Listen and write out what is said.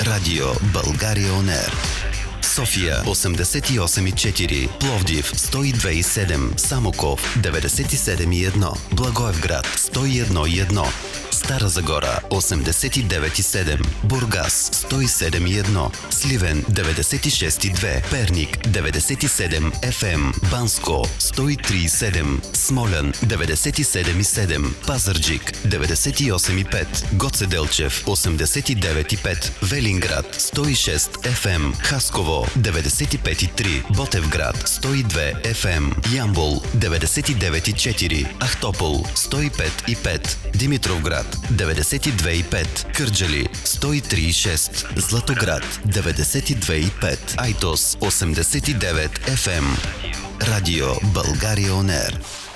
Радио България On Air. София 88,4, Пловдив 102,7, Самоков 97,1, Благоевград 101,1, Стара Загора 89,7, Бургас 107,1, Сливен 96,2, Перник 97 FM, Банско 103,7, Смолян 97,7, Пазарджик 98,5, Гоце Делчев 89,5, Велинград 106 FM, Хасково 95,3, Ботевград 102 FM, Ямбол 99,4, Ахтопол 105,5, Димитровград 92,5, Кърджали 103,6, Златоград 92,5, Айтос 89 FM. Радио България On Air.